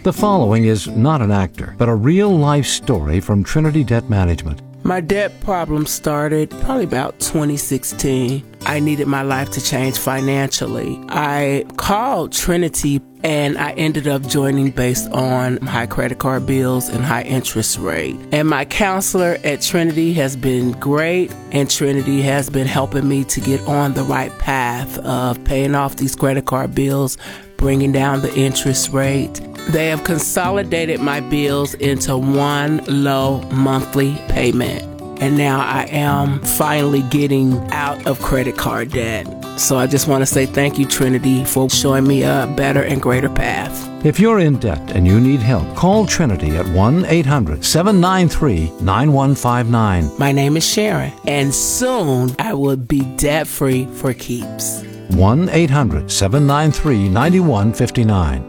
The following is not an actor, but a real-life story from Trinity Debt Management. My debt problem started probably about 2016. I needed my life to change financially. I called Trinity and I ended up joining based on high credit card bills and high interest rate. And my counselor at Trinity has been great, and Trinity has been helping me to get on the right path of paying off these credit card bills, bringing down the interest rate. They have consolidated my bills into one low monthly payment. And now I am finally getting out of credit card debt. So I just want to say thank you, Trinity, for showing me a better and greater path. If you're in debt and you need help, call Trinity at 1-800-793-9159. My name is Sharon, and soon I will be debt-free for keeps. 1-800-793-9159.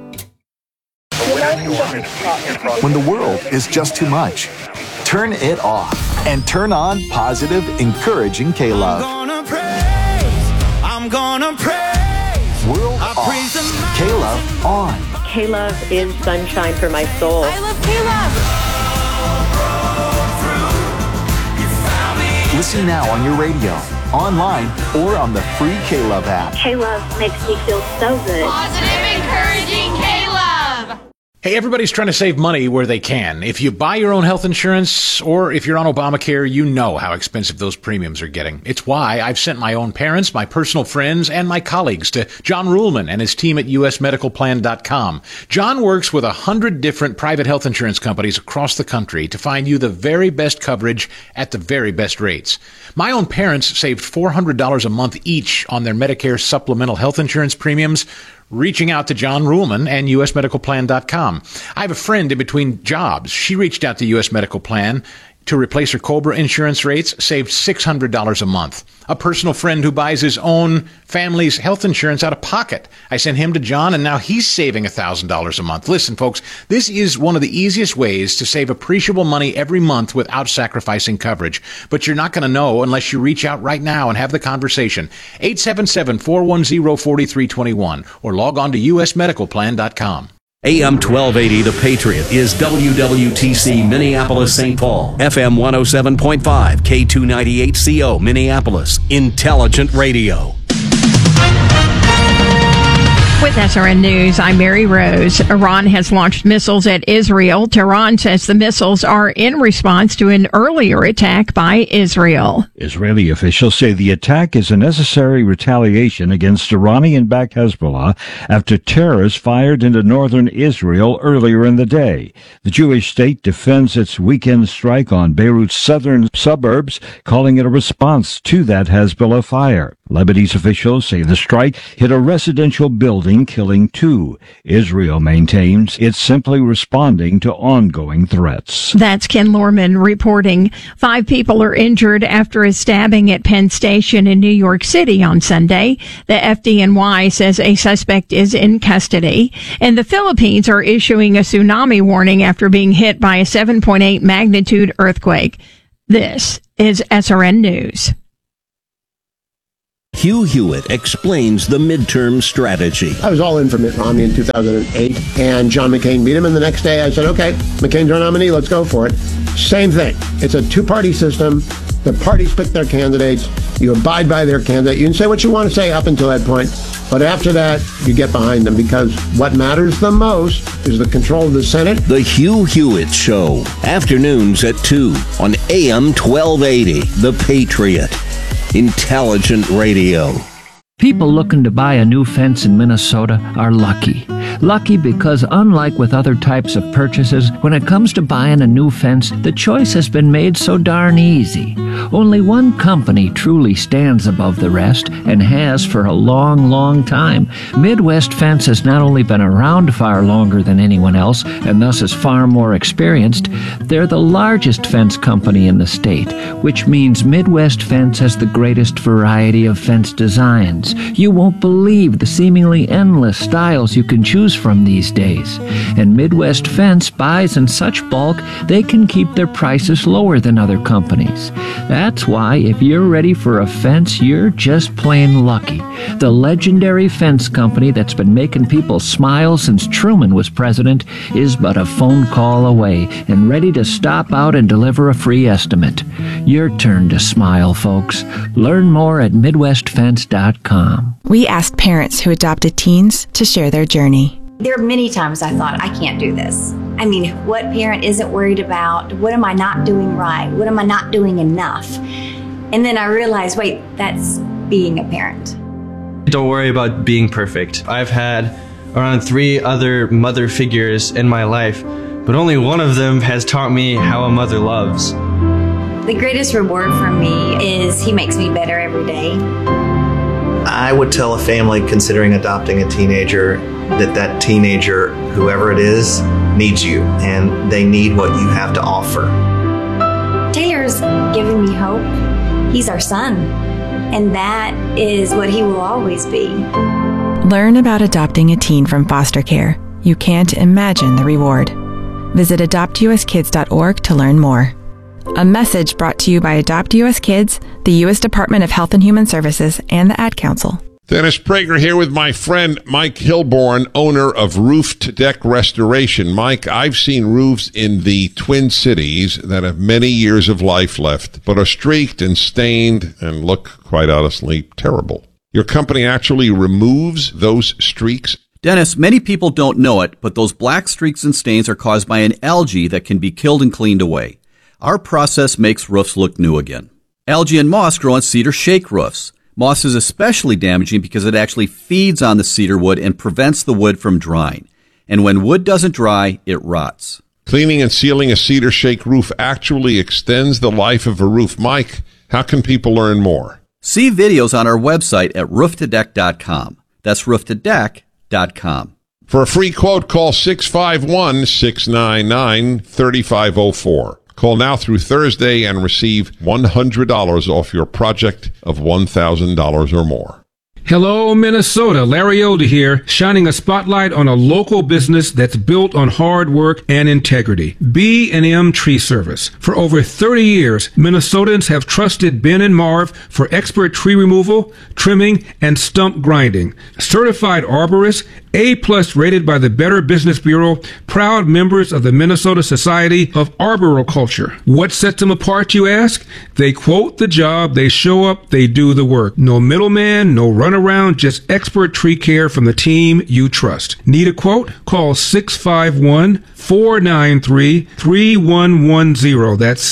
When the world is just too much, turn it off and turn on positive, encouraging K-Love. I'm gonna praise. World off. K-Love on. K-Love is sunshine for my soul. I love K-Love. Listen now on your radio, online, or on the free K-Love app. K-Love makes me feel so good. Positive, encouraging K-Love. Hey, everybody's trying to save money where they can. If you buy your own health insurance or if you're on Obamacare, you know how expensive those premiums are getting. It's why I've sent my own parents, my personal friends, and my colleagues to John Ruhlman and his team at usmedicalplan.com. John works with 100 different private health insurance companies across the country to find you the very best coverage at the very best rates. My own parents saved $400 a month each on their Medicare supplemental health insurance premiums, reaching out to John Ruhlman and usmedicalplan.com. I have a friend in between jobs. She reached out to US Medical Plan to replace her COBRA insurance rates, saved $600 a month. A personal friend who buys his own family's health insurance out of pocket. I sent him to John, and now he's saving $1,000 a month. Listen, folks, this is one of the easiest ways to save appreciable money every month without sacrificing coverage. But you're not going to know unless you reach out right now and have the conversation. 877-410-4321 or log on to usmedicalplan.com. AM 1280, The Patriot, is WWTC Minneapolis, St. Paul. FM 107.5, K298CO, Minneapolis. Intelligent Radio. With SRN News, I'm Mary Rose. Iran has launched missiles at Israel. Tehran says the missiles are in response to an earlier attack by Israel. Israeli officials say the attack is a necessary retaliation against Iranian-backed Hezbollah after terrorists fired into northern Israel earlier in the day. The Jewish state defends its weekend strike on Beirut's southern suburbs, calling it a response to that Hezbollah fire. Lebanese officials say the strike hit a residential building, killing 2. Israel maintains it's simply responding to ongoing threats. That's Ken Lorman reporting. 5 people are injured after a stabbing at Penn Station in New York City on Sunday. The FDNY says a suspect is in custody. And the Philippines are issuing a tsunami warning after being hit by a 7.8 magnitude earthquake. This is SRN News. Hugh Hewitt explains the midterm strategy. I was all in for Mitt Romney in 2008, and John McCain beat him, and the next day I said, okay, McCain's our nominee, let's go for it. Same thing. It's a 2-party system. The parties pick their candidates. You abide by their candidate. You can say what you want to say up until that point, but after that, you get behind them, because what matters the most is the control of the Senate. The Hugh Hewitt Show, afternoons at 2 on AM 1280, The Patriot. Intelligent Radio. People looking to buy a new fence in Minnesota are lucky. Lucky because unlike with other types of purchases, when it comes to buying a new fence, the choice has been made so darn easy. Only one company truly stands above the rest and has for a long, long time. Midwest Fence has not only been around far longer than anyone else and thus is far more experienced, they're the largest fence company in the state, which means Midwest Fence has the greatest variety of fence designs. fence, you won't believe the seemingly endless styles you can choose from these days. And Midwest Fence buys in such bulk, they can keep their prices lower than other companies. That's why if you're ready for a fence, you're just plain lucky. The legendary fence company that's been making people smile since Truman was president is but a phone call away and ready to stop out and deliver a free estimate. Your turn to smile, folks. Learn more at MidwestFence.com. We asked parents who adopted teens to share their journey. There are many times I thought, I can't do this. I mean, what parent isn't worried about? What am I not doing right? What am I not doing enough? And then I realized, wait, that's being a parent. Don't worry about being perfect. I've had around 3 other mother figures in my life, but only one of them has taught me how a mother loves. The greatest reward for me is he makes me better every day. I would tell a family considering adopting a teenager that teenager, whoever it is, needs you, and they need what you have to offer. Taylor's given me hope. He's our son, and that is what he will always be. Learn about adopting a teen from foster care. You can't imagine the reward. Visit adoptuskids.org to learn more. A message brought to you by Adopt US Kids, the U.S. Department of Health and Human Services, and the Ad Council. Dennis Prager here with my friend Mike Hilborn, owner of Roof to Deck Restoration. Mike, I've seen roofs in the Twin Cities that have many years of life left, but are streaked and stained and look, quite honestly, terrible. Your company actually removes those streaks? Dennis, many people don't know it, but those black streaks and stains are caused by an algae that can be killed and cleaned away. Our process makes roofs look new again. Algae and moss grow on cedar shake roofs. Moss is especially damaging because it actually feeds on the cedar wood and prevents the wood from drying. And when wood doesn't dry, it rots. Cleaning and sealing a cedar shake roof actually extends the life of a roof. Mike, how can people learn more? See videos on our website at rooftodeck.com. That's rooftodeck.com. For a free quote, call 651-699-3504. Call now through Thursday and receive $100 off your project of $1,000 or more. Hello, Minnesota. Larry Older here, shining a spotlight on a local business that's built on hard work and integrity. B&M Tree Service. For over 30 years, Minnesotans have trusted Ben and Marv for expert tree removal, trimming, and stump grinding. Certified arborists, A+ rated by the Better Business Bureau, proud members of the Minnesota Society of Arboriculture. What sets them apart, you ask? They quote the job, they show up, they do the work. No middleman, no runaround, just expert tree care from the team you trust. Need a quote? Call 651-493-3110. That's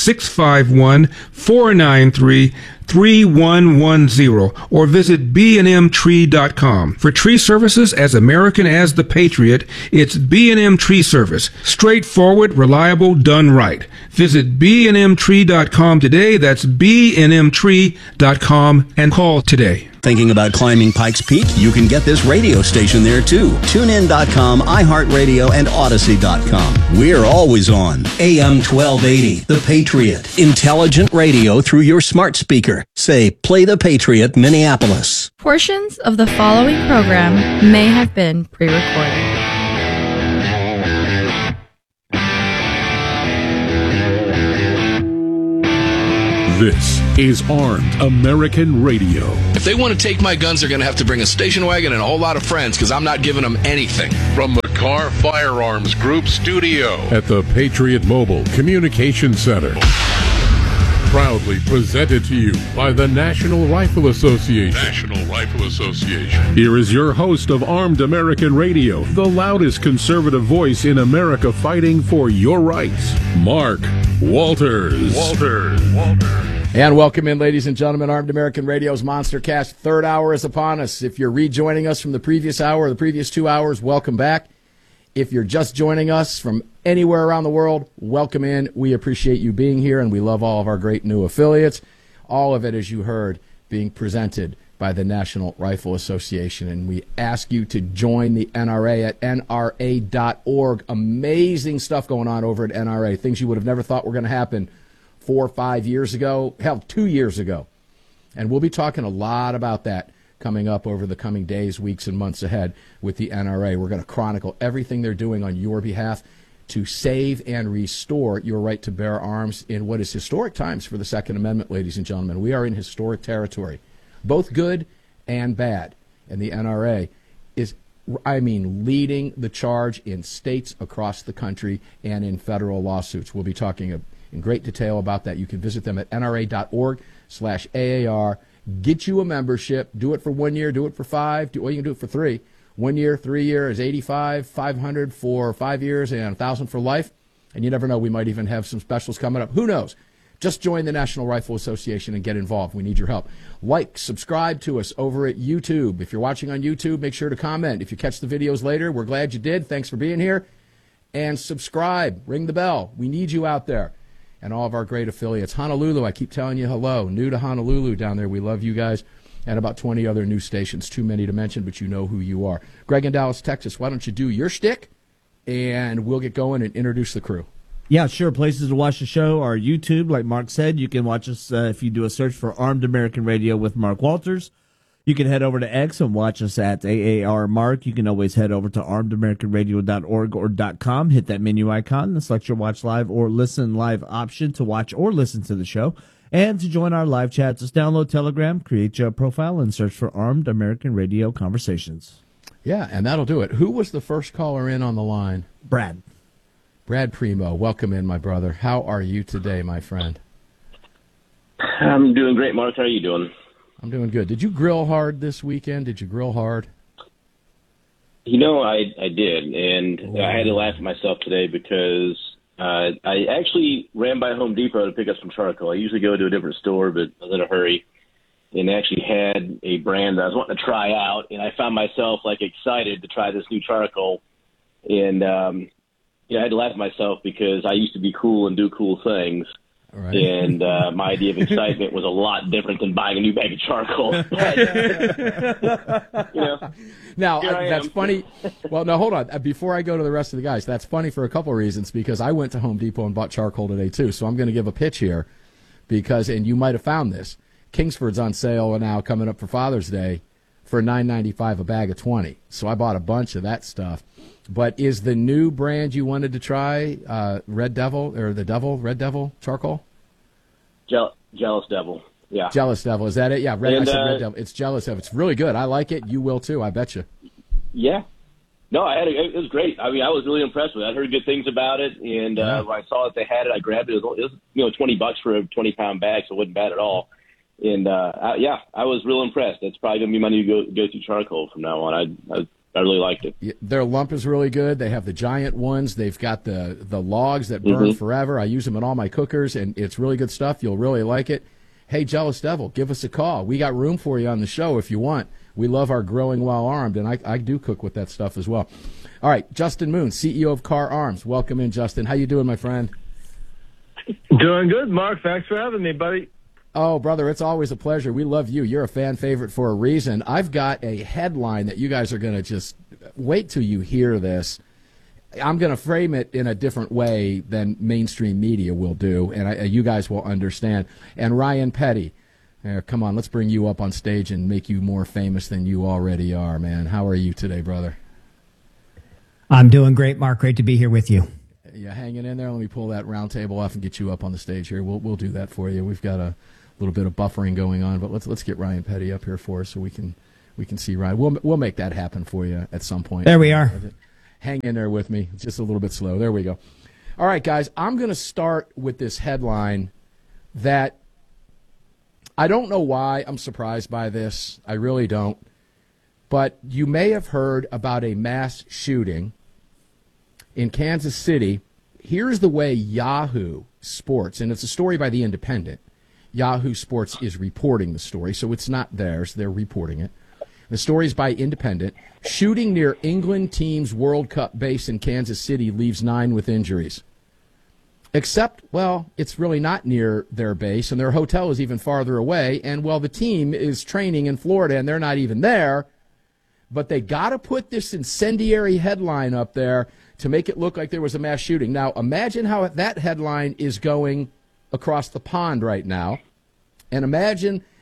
651-493-3110, or visit bnmtree.com. For tree services as American as the Patriot, it's B&M Tree Service. Straightforward, reliable, done right. Visit bnmtree.com today. That's bnmtree.com, and call today. Thinking about climbing Pikes Peak? You can get this radio station there too. TuneIn.com, iHeartRadio, and Odyssey.com. We're always on. AM 1280, The Patriot. Intelligent radio through your smart speaker. Say, play The Patriot, Minneapolis. Portions of the following program may have been pre-recorded. This is Armed American Radio. If they want to take my guns, they're going to have to bring a station wagon and a whole lot of friends, because I'm not giving them anything. From the Carr Firearms Group studio at the Patriot Mobile Communication Center. Proudly presented to you by the National Rifle Association. National Rifle Association. Here is your host of Armed American Radio, the loudest conservative voice in America fighting for your rights, Mark Walters. And welcome in, ladies and gentlemen. Armed American Radio's Monster Cast third hour is upon us. If you're rejoining us from the previous hour or the previous 2 hours, welcome back. If you're just joining us from anywhere around the world, welcome in. We appreciate you being here, and we love all of our great new affiliates. All of it, as you heard, being presented by the National Rifle Association. And we ask you to join the NRA at nra.org. Amazing stuff going on over at NRA. Things you would have never thought were going to happen 4 or 5 years ago, hell, 2 years ago. And we'll be talking a lot about that coming up over the coming days, weeks, and months ahead with the NRA. We're going to chronicle everything they're doing on your behalf to save and restore your right to bear arms in what is historic times for the Second Amendment, ladies and gentlemen. We are in historic territory, both good and bad. And the NRA is, leading the charge in states across the country and in federal lawsuits. We'll be talking in great detail about that. You can visit them at nra.org/AAR. Get you a membership. Do it for 1 year. Do it for 5. Or you can do it for 3. 1 year, 3 years, $85, $500 for 5 years, and $1,000 for life. And you never know. We might even have some specials coming up. Who knows? Just join the National Rifle Association and get involved. We need your help. Like, subscribe to us over at YouTube. If you're watching on YouTube, make sure to comment. If you catch the videos later, we're glad you did. Thanks for being here. And subscribe. Ring the bell. We need you out there. And all of our great affiliates. Honolulu, I keep telling you hello. New to Honolulu down there. We love you guys. And about 20 other new stations. Too many to mention, but you know who you are. Greg in Dallas, Texas, why don't you do your shtick, and we'll get going and introduce the crew. Yeah, sure. Places to watch the show are YouTube, like Mark said. You can watch us if you do a search for Armed American Radio with Mark Walters. You can head over to X and watch us at AAR Mark. You can always head over to armedamericanradio.org or .com. Hit that menu icon and select your watch live or listen live option to watch or listen to the show. And to join our live chat, just download Telegram, create your profile, and search for Armed American Radio Conversations. Yeah, and that'll do it. Who was the first caller in on the line? Brad. Brad Primo, welcome in, my brother. How are you today, my friend? I'm doing great, Mark. How are you doing? I'm doing good. Did you grill hard this weekend? Did you grill hard? You know, I did, and I had to laugh at myself today because I actually ran by Home Depot to pick up some charcoal. I usually go to a different store, but I was in a hurry, and actually had a brand that I was wanting to try out, and I found myself excited to try this new charcoal, and I had to laugh at myself because I used to be cool and do cool things. Right. And my idea of excitement was a lot different than buying a new bag of charcoal. Now, that's funny. Well, no, hold on. Before I go to the rest of the guys, that's funny for a couple of reasons, because I went to Home Depot and bought charcoal today, too. So I'm going to give a pitch here because, and you might have found this, Kingsford's on sale now coming up for Father's Day for $9.95 a bag of 20. So I bought a bunch of that stuff. But is the new brand you wanted to try Red Devil charcoal? Jealous Devil, yeah. Jealous Devil, is that it? Yeah, I said Red Devil. It's Jealous Devil. It's really good. I like it. You will too, I bet you. Yeah. No, it was great. I mean, I was really impressed with it. I heard good things about it, and when I saw that they had it, I grabbed it. It was $20 for a 20-pound bag, so it wasn't bad at all. And I was real impressed. That's probably going to be my new go-to charcoal from now on. I really liked it. Their lump is really good. They have the giant ones. They've got the logs that burn forever. I use them in all my cookers, and it's really good stuff. You'll really like it. Hey, Jealous Devil, give us a call. We got room for you on the show if you want. We love our grilling while armed, and I do cook with that stuff as well. All right, Justin Moon, CEO of Car Arms. Welcome in, Justin. How you doing, my friend? Doing good, Mark. Thanks for having me, buddy. Oh, brother, it's always a pleasure. We love you. You're a fan favorite for a reason. I've got a headline that you guys are going to just wait till you hear this. I'm going to frame it in a different way than mainstream media will do, and you guys will understand. And Ryan Petty, come on, let's bring you up on stage and make you more famous than you already are, man. How are you today, brother? I'm doing great, Mark. Great to be here with you. Yeah, hanging in there. Let me pull that round table off and get you up on the stage here. We'll do that for you. We've got a little bit of buffering going on, but let's get Ryan Petty up here for us so we can see Ryan. We'll make that happen for you at some point. There we are. Hang in there with me. It's just a little bit slow. There we go. All right, guys, I'm going to start with this headline that I don't know why I'm surprised by this. I really don't. But you may have heard about a mass shooting in Kansas City. Here's the way Yahoo Sports, and it's a story by The Independent. Yahoo Sports is reporting the story, so it's not theirs. They're reporting it. The story is by Independent. Shooting near England team's World Cup base in Kansas City leaves 9 with injuries. Except, well, it's really not near their base, and their hotel is even farther away. And, well, the team is training in Florida, and they're not even there. But they got to put this incendiary headline up there to make it look like there was a mass shooting. Now, imagine how that headline is going across the pond right now. And imagine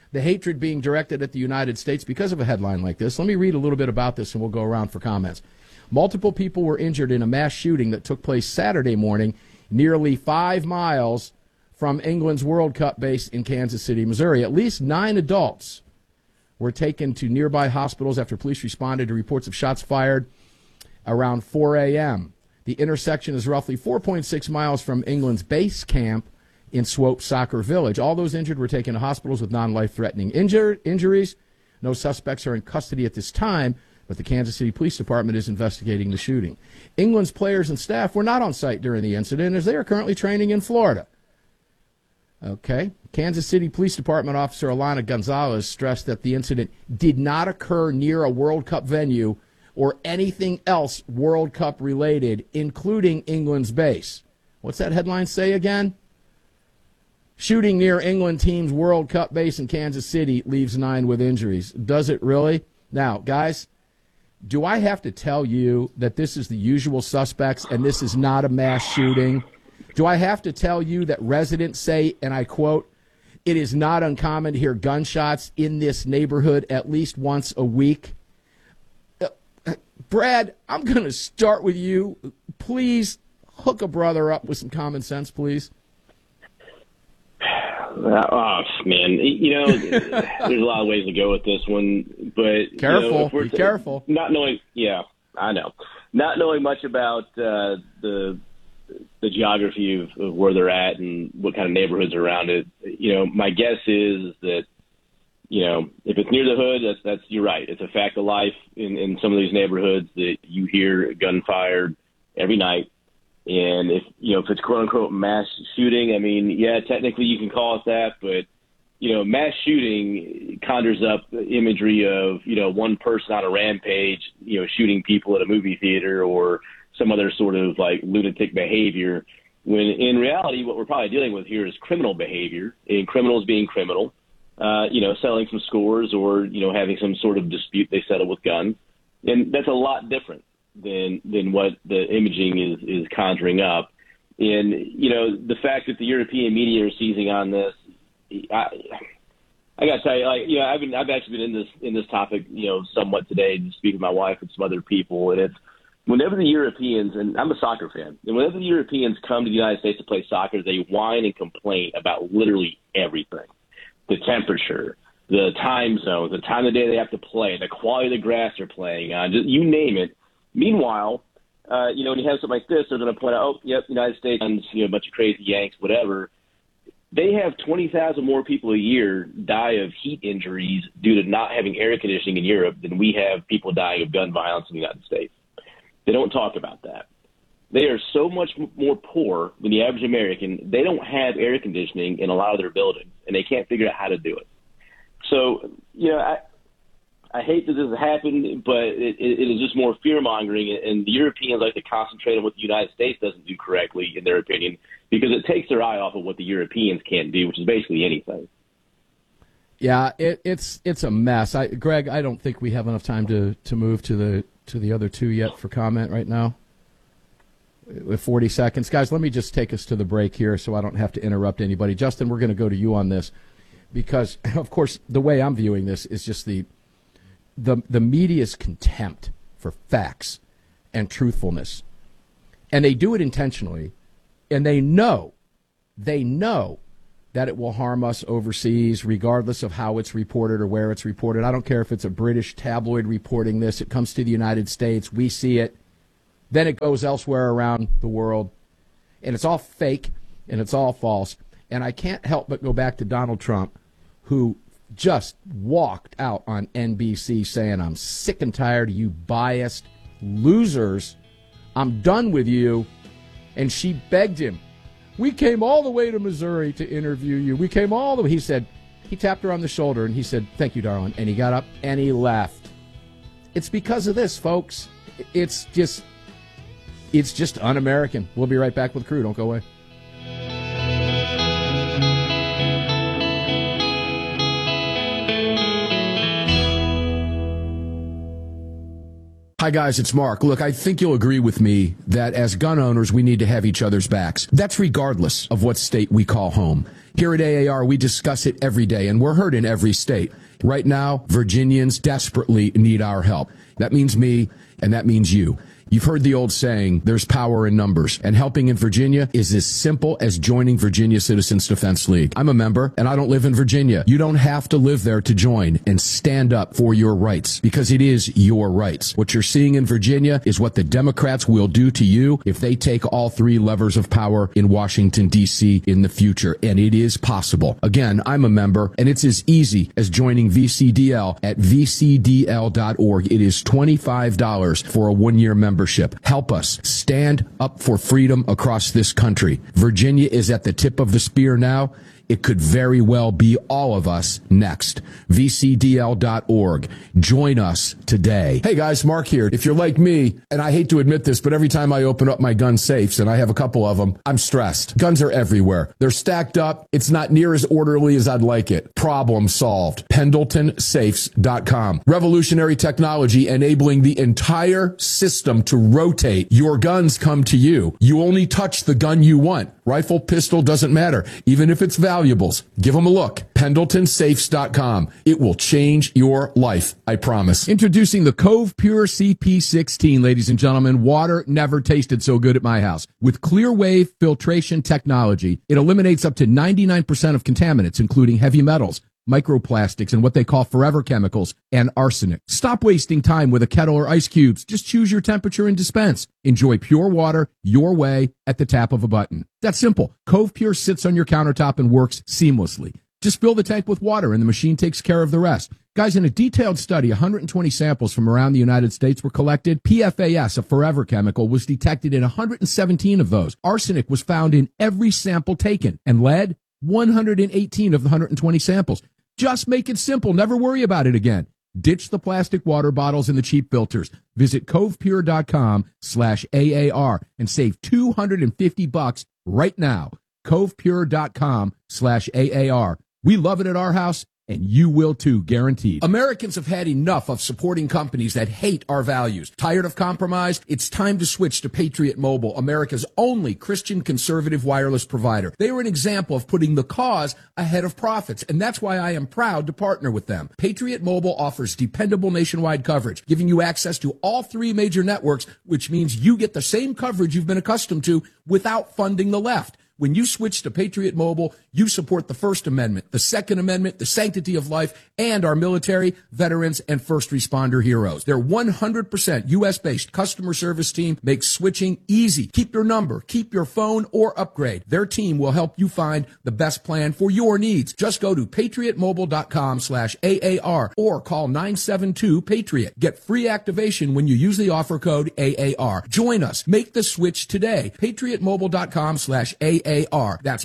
the hatred being directed at the United States because of a headline like this. Let me read a little bit about this and we'll go around for comments. Multiple people were injured in a mass shooting that took place Saturday morning, nearly 5 miles from England's World Cup base in Kansas City, Missouri. At least 9 adults were taken to nearby hospitals after police responded to reports of shots fired around 4 a.m. The intersection is roughly 4.6 miles from England's base camp in Swope Soccer Village. All those injured were taken to hospitals with non-life-threatening injuries. No suspects are in custody at this time, but the Kansas City Police Department is investigating the shooting. England's players and staff were not on site during the incident, as they are currently training in Florida. Okay. Kansas City Police Department officer Alana Gonzalez stressed that the incident did not occur near a World Cup venue or anything else World Cup related, including England's base. What's that headline say again? Shooting near England team's World Cup base in Kansas City leaves 9 with injuries. Does it really? Now, guys, do I have to tell you that this is the usual suspects and this is not a mass shooting? Do I have to tell you that residents say, and I quote, "It is not uncommon to hear gunshots in this neighborhood at least once a week"? Brad, I'm going to start with you. Please hook a brother up with some common sense, please. Oh, man. There's a lot of ways to go with this one, but careful. Be careful. Not knowing, yeah, I know. Not knowing much about the geography of where they're at and what kind of neighborhoods are around it. My guess is that if it's near the hood, that's you're right. It's a fact of life in some of these neighborhoods that you hear gunfire every night. And if it's quote unquote mass shooting, I mean, yeah, technically you can call it that, but mass shooting conjures up imagery of one person on a rampage, shooting people at a movie theater or some other sort of like lunatic behavior. When in reality, what we're probably dealing with here is criminal behavior, and criminals being criminal, settling some scores or having some sort of dispute they settle with guns, and that's a lot different than what the imaging is conjuring up. And, the fact that the European media are seizing on this, I got to tell you, I've actually been in this topic, somewhat today, to speak with my wife and some other people. And it's whenever the Europeans, and I'm a soccer fan, and whenever the Europeans come to the United States to play soccer, they whine and complain about literally everything. The temperature, the time zones, the time of the day they have to play, the quality of the grass they're playing on, just you name it. Meanwhile, when you have something like this, they're going to point out, oh, yep, United States, a bunch of crazy Yanks, whatever. They have 20,000 more people a year die of heat injuries due to not having air conditioning in Europe than we have people dying of gun violence in the United States. They don't talk about that. They are so much more poor than the average American. They don't have air conditioning in a lot of their buildings, and they can't figure out how to do it. So, I hate that this has happened, but it is just more fear-mongering, and the Europeans like to concentrate on what the United States doesn't do correctly, in their opinion, because it takes their eye off of what the Europeans can't do, which is basically anything. Yeah, it's a mess. Greg, I don't think we have enough time to move to the other two yet for comment right now. With 40 seconds. Guys, let me just take us to the break here so I don't have to interrupt anybody. Justin, we're going to go to you on this because, of course, the way I'm viewing this is just the media's contempt for facts and truthfulness. And they do it intentionally, and they know that it will harm us overseas, regardless of how it's reported or where it's reported. I don't care if it's a British tabloid reporting this. It comes to the United States. We see it. Then it goes elsewhere around the world. And it's all fake, and it's all false. And I can't help but go back to Donald Trump, who just walked out on NBC saying, "I'm sick and tired of you biased losers. I'm done with you." And she begged him. "We came all the way to Missouri to interview you. We came all the way." He said, he tapped her on the shoulder and he said, "Thank you, darling." And he got up and he left. It's because of this, folks. It's just un-American. We'll be right back with Crew. Don't go away. Hi, guys, it's Mark. Look, I think you'll agree with me that as gun owners, we need to have each other's backs. That's regardless of what state we call home. Here at AAR, we discuss it every day, and we're heard in every state. Right now, Virginians desperately need our help. That means me, and that means you. You've heard the old saying, there's power in numbers, and helping in Virginia is as simple as joining Virginia Citizens Defense League. I'm a member, and I don't live in Virginia. You don't have to live there to join and stand up for your rights, because it is your rights. What you're seeing in Virginia is what the Democrats will do to you if they take all three levers of power in Washington, D.C. in the future, and it is possible. Again, I'm a member, and it's as easy as joining VCDL at vcdl.org. It is $25 for a one-year membership. Help us stand up for freedom across this country. Virginia is at the tip of the spear now. It could very well be all of us next. VCDL.org. Join us today. Hey guys, Mark here. If you're like me, and I hate to admit this, but every time I open up my gun safes, and I have a couple of them, I'm stressed. Guns are everywhere. They're stacked up. It's not near as orderly as I'd like it. Problem solved. PendletonSafes.com. Revolutionary technology enabling the entire system to rotate. Your guns come to you. You only touch the gun you want. Rifle, pistol, doesn't matter. Even if it's valuables, give them a look. PendletonSafes.com. It will change your life, I promise. Introducing the Cove Pure CP16, ladies and gentlemen. Water never tasted so good at my house. With clear wave filtration technology, it eliminates up to 99% of contaminants, including heavy metals, microplastics, and what they call forever chemicals, and arsenic. Stop wasting time with a kettle or ice cubes. Just choose your temperature and dispense. Enjoy pure water your way at the tap of a button. That's simple. Cove Pure sits on your countertop and works seamlessly. Just fill the tank with water and the machine takes care of the rest. Guys, in a detailed study, 120 samples from around the United States were collected. PFAS, a forever chemical, was detected in 117 of those. Arsenic was found in every sample taken, and lead, 118 of the 120 samples. Just make it simple. Never worry about it again. Ditch the plastic water bottles and the cheap filters. Visit covepure.com/AAR and save $250 right now. covepure.com/AAR. We love it at our house, and you will too, guaranteed. Americans have had enough of supporting companies that hate our values. Tired of compromise? It's time to switch to Patriot Mobile, America's only Christian conservative wireless provider. They are an example of putting the cause ahead of profits, and that's why I am proud to partner with them. Patriot Mobile offers dependable nationwide coverage, giving you access to all three major networks, which means you get the same coverage you've been accustomed to without funding the left. When you switch to Patriot Mobile, you support the First Amendment, the Second Amendment, the sanctity of life, and our military, veterans, and first responder heroes. Their 100% U.S.-based customer service team makes switching easy. Keep your number, keep your phone, or upgrade. Their team will help you find the best plan for your needs. Just go to patriotmobile.com/AAR or call 972-PATRIOT. Get free activation when you use the offer code AAR. Join us. Make the switch today. patriotmobile.com/AAR. That's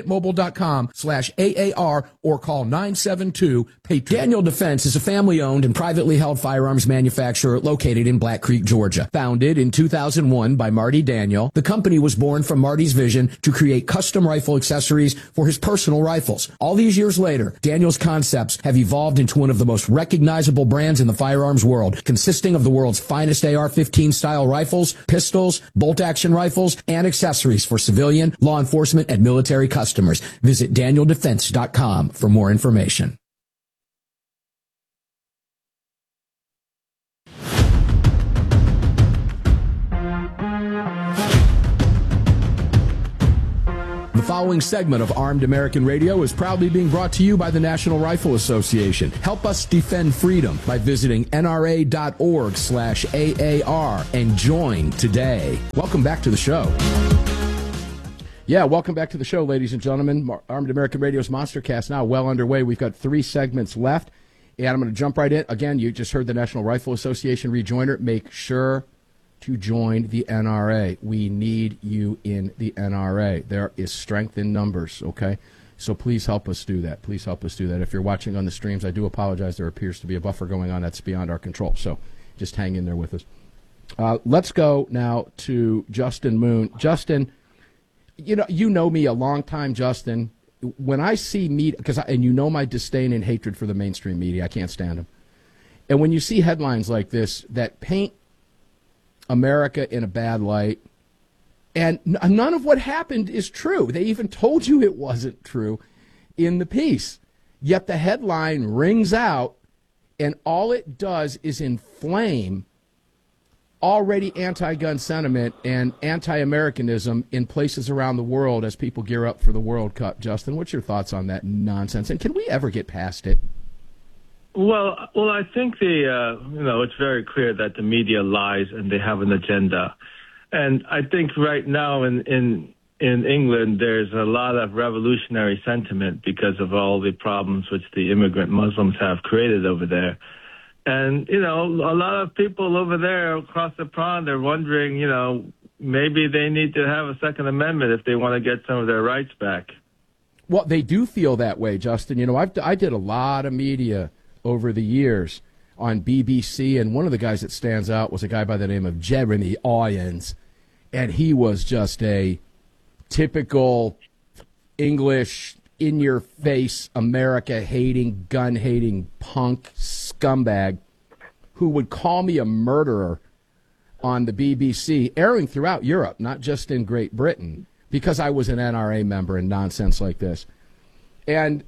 patriotmobile.com/AAR or call 972-PATRIOT. Daniel Defense is a family-owned and privately held firearms manufacturer located in Black Creek, Georgia. Founded in 2001 by Marty Daniel, the company was born from Marty's vision to create custom rifle accessories for his personal rifles. All these years later, Daniel's concepts have evolved into one of the most recognizable brands in the firearms world, consisting of the world's finest AR-15 style rifles, pistols, bolt-action rifles, and accessories for civilian, law enforcement, and military customers. Visit DanielDefense.com for more information. The following segment of Armed American Radio is proudly being brought to you by the National Rifle Association. Help us defend freedom by visiting nra.org/AAR and join today. Welcome back to the show. Yeah, welcome back to the show, ladies and gentlemen. Armed American Radio's Monstercast now well underway. We've got 3 segments left, and I'm going to jump right in. Again, you just heard the National Rifle Association rejoiner. Make sure to join the NRA. We need you in the NRA. There is strength in numbers, okay? So please help us do that. Please help us do that. If you're watching on the streams, I do apologize. There appears to be a buffer going on that's beyond our control. So just hang in there with us. Let's go now to Justin Moon. Justin, you know me a long time, Justin. When I see media, and you know my disdain and hatred for the mainstream media, I can't stand them. And when you see headlines like this that paint America in a bad light. And none of what happened is true. They even told you it wasn't true in the piece. Yet the headline rings out, and all it does is inflame already anti-gun sentiment and anti-Americanism in places around the world as people gear up for the World Cup. Justin, what's your thoughts on that nonsense? And can we ever get past it? Well, I think it's very clear that the media lies and they have an agenda. And I think right now in England, there's a lot of revolutionary sentiment because of all the problems which the immigrant Muslims have created over there. And, a lot of people over there across the pond are wondering, maybe they need to have a Second Amendment if they want to get some of their rights back. Well, they do feel that way, Justin. I did a lot of media over the years on BBC, and one of the guys that stands out was a guy by the name of Jeremy Irons, and he was just a typical English, in-your-face, America-hating, gun-hating punk scumbag who would call me a murderer on the BBC, airing throughout Europe, not just in Great Britain, because I was an NRA member and nonsense like this. And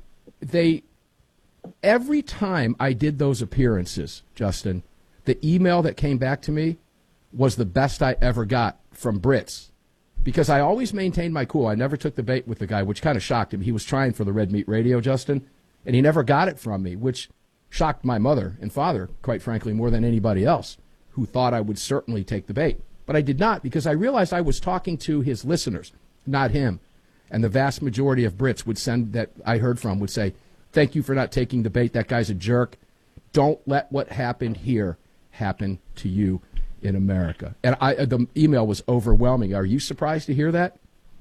every time I did those appearances, Justin, the email that came back to me was the best I ever got from Brits. Because I always maintained my cool. I never took the bait with the guy, which kind of shocked him. He was trying for the Red Meat Radio, Justin, and he never got it from me, which shocked my mother and father, quite frankly, more than anybody else, who thought I would certainly take the bait. But I did not, because I realized I was talking to his listeners, not him. And the vast majority of Brits that I heard from would say, thank you for not taking the bait. That guy's a jerk. Don't let what happened here happen to you in America. And the email was overwhelming. Are you surprised to hear that?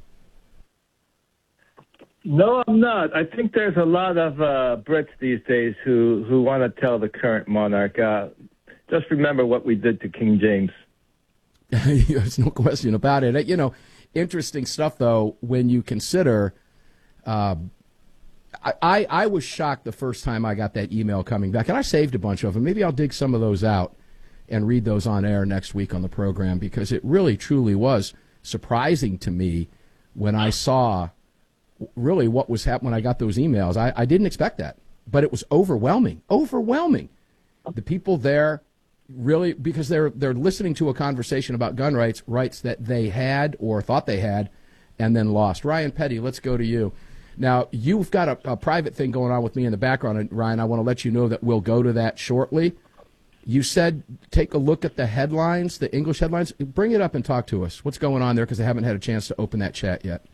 No, I'm not. I think there's a lot of Brits these days who want to tell the current monarch, just remember what we did to King James. There's no question about it. Interesting stuff, though, when you consider I was shocked the first time I got that email coming back, and I saved a bunch of them. Maybe I'll dig some of those out and read those on air next week on the program, because it really, truly was surprising to me when I saw really what was happening when I got those emails. I didn't expect that, but it was overwhelming. The people there really, because they're listening to a conversation about gun rights that they had or thought they had and then lost. Ryan Petty, let's go to you. Now, you've got a private thing going on with me in the background, and Ryan, I want to let you know that we'll go to that shortly. You said take a look at the headlines, the English headlines. Bring it up and talk to us. What's going on there, because I haven't had a chance to open that chat yet.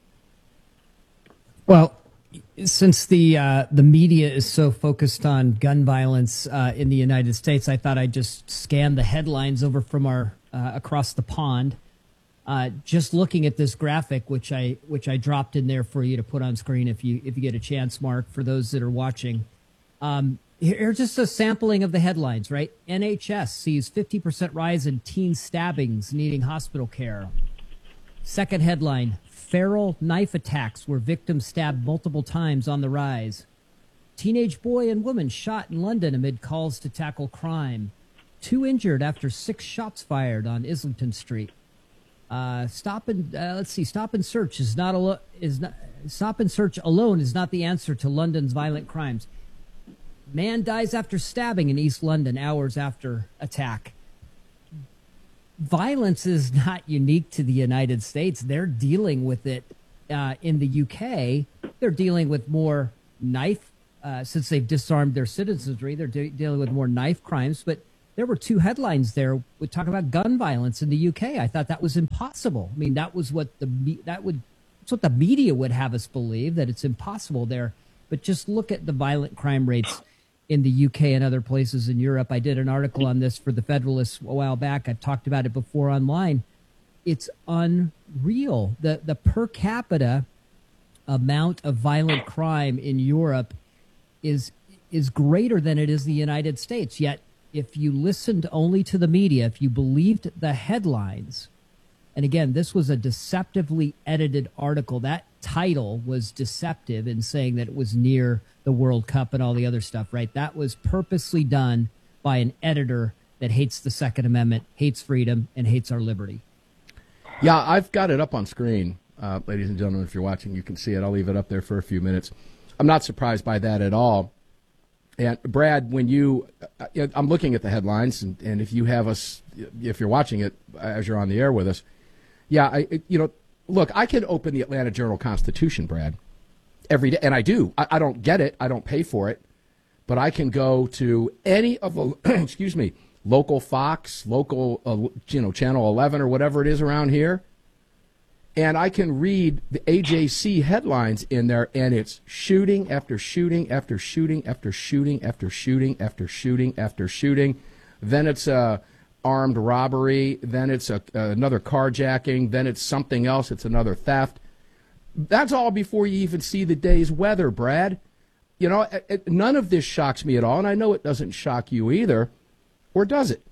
Well, since the media is so focused on gun violence in the United States, I thought I'd just scan the headlines over from our across the pond. Just looking at this graphic, which I dropped in there for you to put on screen if you get a chance, Mark, for those that are watching. Here's just a sampling of the headlines, right? NHS sees 50% rise in teen stabbings needing hospital care. Second headline, feral knife attacks where victims stabbed multiple times on the rise. Teenage boy and woman shot in London amid calls to tackle crime. 2 injured after 6 shots fired on Islington Street. Stop and search stop and search alone is not the answer to London's violent crimes. Man dies after stabbing in East London hours after attack. Violence is not unique to the United States. They're dealing with it in the UK. They're dealing with more knife, since they've disarmed their citizenry. They're dealing with more knife crimes. But there were 2 headlines there with talk about gun violence in the UK. I thought that was impossible. I mean, that was what that's what the media would have us believe, that it's impossible there. But just look at the violent crime rates in the UK and other places in Europe. I did an article on this for the Federalist a while back. I've talked about it before online. It's unreal. The per capita amount of violent crime in Europe is greater than it is in the United States. Yet, if you listened only to the media, if you believed the headlines, and again, this was a deceptively edited article. That title was deceptive in saying that it was near the World Cup and all the other stuff, right? That was purposely done by an editor that hates the Second Amendment, hates freedom, and hates our liberty. Yeah, I've got it up on screen, ladies and gentlemen. If you're watching, you can see it. I'll leave it up there for a few minutes. I'm not surprised by that at all. And Brad, when I'm looking at the headlines, and if you have us, if you're watching it as you're on the air with us, look, I can open the Atlanta Journal-Constitution, Brad, every day, and I do. I don't get it. I don't pay for it. But I can go to any of the, local Fox, local, Channel 11 or whatever it is around here, and I can read the AJC headlines in there, and it's shooting after shooting after shooting after shooting after shooting after shooting after shooting. Then it's armed robbery. Then it's another carjacking. Then it's something else. It's another theft. That's all before you even see the day's weather, Brad. None of this shocks me at all, and I know it doesn't shock you either, or does it?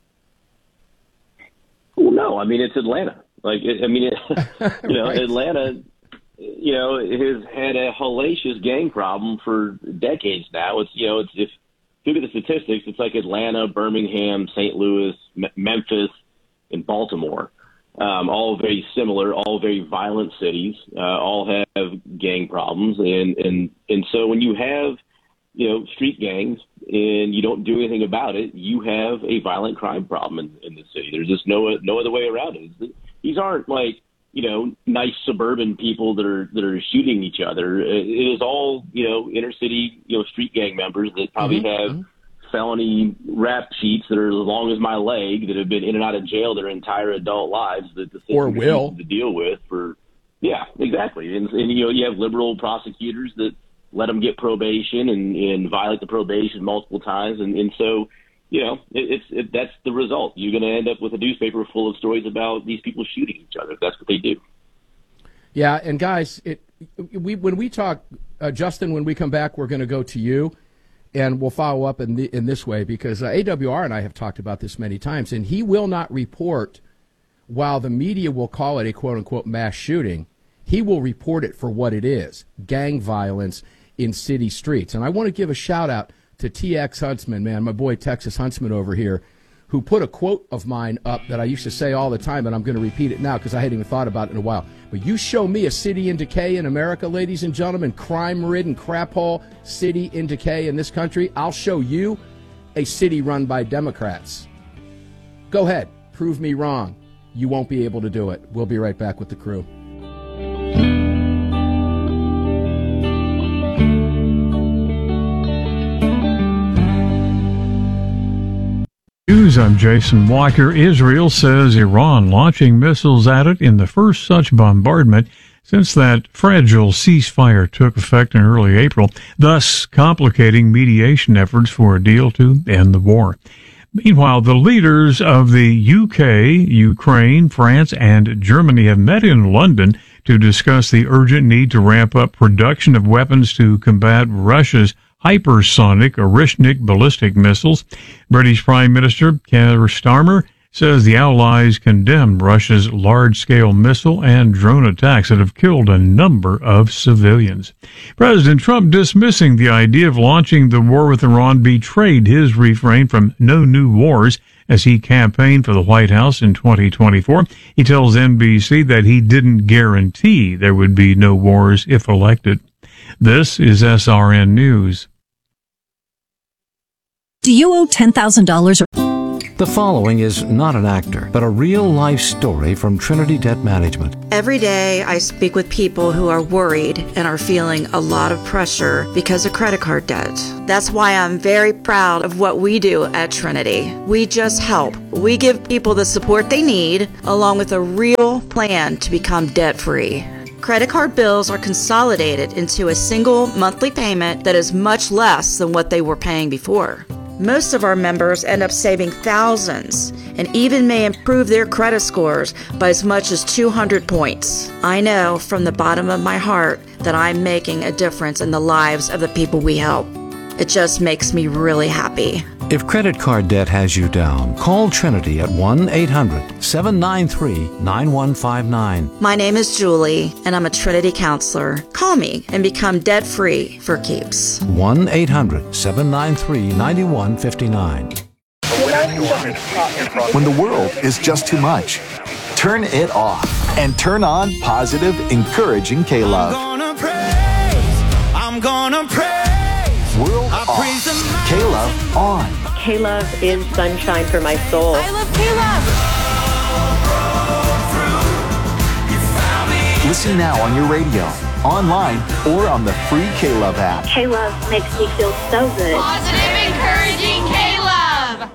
Well, no. I mean, it's Atlanta. Right. Atlanta, has had a hellacious gang problem for decades now. If you look at the statistics, it's like Atlanta, Birmingham, St. Louis, Memphis, and Baltimore. All very similar, all very violent cities, all have gang problems. And so when you have, street gangs and you don't do anything about it, you have a violent crime problem in the city. There's just no other way around it. These aren't nice suburban people that are shooting each other. It is all, inner city, street gang members that probably have felony rap sheets that are as long as my leg, that have been in and out of jail their entire adult lives, that the system refuses to deal with. Exactly. And you have liberal prosecutors that let them get probation and violate the probation multiple times, and so that's the result. You're going to end up with a newspaper full of stories about these people shooting each other. That's what they do. Yeah, and guys, when we talk, Justin, when we come back, we're going to go to you. And we'll follow up in this way, because AWR and I have talked about this many times, and he will not report, while the media will call it a quote-unquote mass shooting, he will report it for what it is, gang violence in city streets. And I want to give a shout-out to TX Huntsman, man, my boy Texas Huntsman over here, who put a quote of mine up that I used to say all the time, and I'm going to repeat it now because I hadn't even thought about it in a while. But you show me a city in decay in America, ladies and gentlemen, crime-ridden, crap-hole city in decay in this country, I'll show you a city run by Democrats. Go ahead. Prove me wrong. You won't be able to do it. We'll be right back with the crew. News, I'm Jason Walker. Israel says Iran launching missiles at it in the first such bombardment since that fragile ceasefire took effect in early April, thus complicating mediation efforts for a deal to end the war. Meanwhile, the leaders of the UK, Ukraine, France, and Germany have met in London to discuss the urgent need to ramp up production of weapons to combat Russia's hypersonic Orishnik ballistic missiles. British Prime Minister Keir Starmer says the Allies condemned Russia's large-scale missile and drone attacks that have killed a number of civilians. President Trump, dismissing the idea of launching the war with Iran, betrayed his refrain from no new wars as he campaigned for the White House in 2024. He tells NBC that he didn't guarantee there would be no wars if elected. This is SRN News. Do you owe $10,000 or... The following is not an actor, but a real-life story from Trinity Debt Management. Every day I speak with people who are worried and are feeling a lot of pressure because of credit card debt. That's why I'm very proud of what we do at Trinity. We just help. We give people the support they need, along with a real plan to become debt-free. Credit card bills are consolidated into a single monthly payment that is much less than what they were paying before. Most of our members end up saving thousands and even may improve their credit scores by as much as 200 points. I know from the bottom of my heart that I'm making a difference in the lives of the people we help. It just makes me really happy. If credit card debt has you down, call Trinity at 1-800-793-9159. My name is Julie, and I'm a Trinity counselor. Call me and become debt-free for keeps. 1-800-793-9159. When the world is just too much, turn it off and turn on positive, encouraging K-Love. I'm gonna praise. World off. K-Love on. K-Love is sunshine for my soul. I love K-Love. Listen now on your radio, online, or on the free K-Love app. K-Love makes me feel so good. Positive, encouraging K-Love.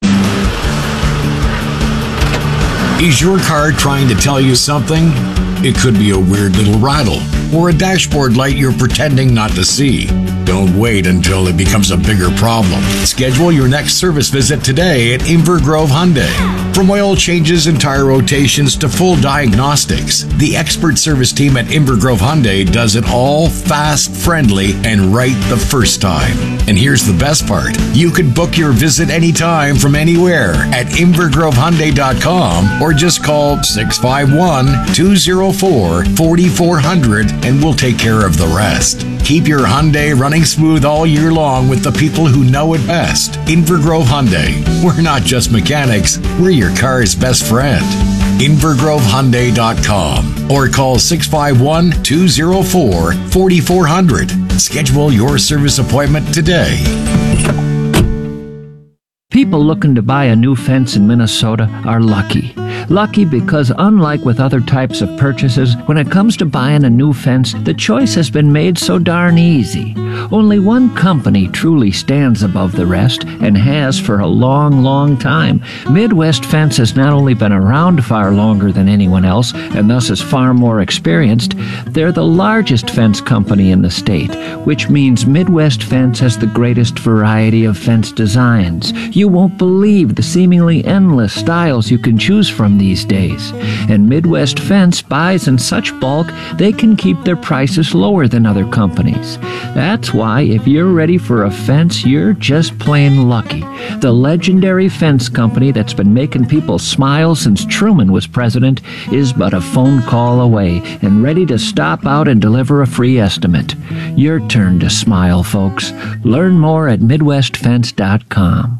Is your car trying to tell you something? It could be a weird little rattle or a dashboard light you're pretending not to see. Don't wait until it becomes a bigger problem. Schedule your next service visit today at Inver Grove Hyundai. From oil changes and tire rotations to full diagnostics, the expert service team at Inver Grove Hyundai does it all fast, friendly, and right the first time. And here's the best part. You can book your visit anytime from anywhere at invergrovehyundai.com or just call 651-204-4400 and we'll take care of the rest. Keep your Hyundai running smooth all year long with the people who know it best. Inver Grove Hyundai. We're not just mechanics, we're your car's best friend. invergrovehyundai.com or call 651-204-4400. Schedule your service appointment today. People looking to buy a new fence in Minnesota are lucky. Lucky because unlike with other types of purchases, when it comes to buying a new fence, the choice has been made so darn easy. Only one company truly stands above the rest and has for a long, long time. Midwest Fence has not only been around far longer than anyone else and thus is far more experienced, they're the largest fence company in the state, which means Midwest Fence has the greatest variety of fence designs. You won't believe the seemingly endless styles you can choose from these days. And Midwest Fence buys in such bulk, they can keep their prices lower than other companies. That's why if you're ready for a fence, you're just plain lucky. The legendary fence company that's been making people smile since Truman was president is but a phone call away and ready to stop out and deliver a free estimate. Your turn to smile, folks. Learn more at MidwestFence.com.